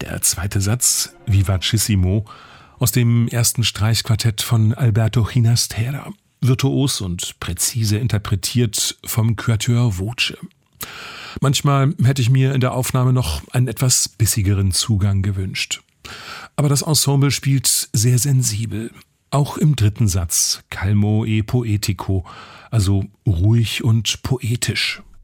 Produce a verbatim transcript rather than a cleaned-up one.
Der zweite Satz, Vivacissimo, aus dem ersten Streichquartett von Alberto Ginastera, virtuos und präzise interpretiert vom Quatuor Voce. Manchmal hätte ich mir in der Aufnahme noch einen etwas bissigeren Zugang gewünscht. Aber das Ensemble spielt sehr sensibel, auch im dritten Satz, calmo e poetico, also ruhig und poetisch.